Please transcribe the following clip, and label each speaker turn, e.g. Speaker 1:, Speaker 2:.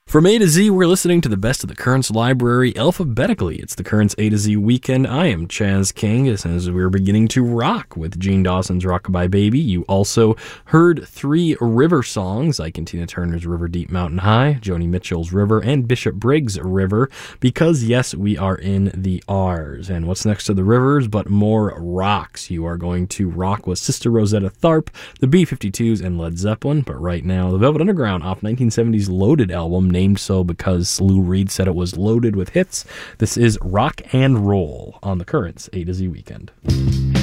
Speaker 1: From A to Z, we're listening to the best of the Currents library alphabetically. It's the Currents A to Z weekend. I am Chaz King, as we're beginning to rock with Gene Dawson's Rockabye Baby. You also heard three river songs, like Tina Turner's River Deep Mountain High, Joni Mitchell's River, and Bishop Briggs' River, because yes, we are in the R's. And what's next to the rivers but more rocks? You are going to rock with Sister Rosetta Tharpe, the B-52s, and Led Zeppelin. But right now, the Velvet Underground off 1970's Loaded album, named so because Lou Reed said it was loaded with hits. This is Rock and Roll on the Currents A to Z weekend.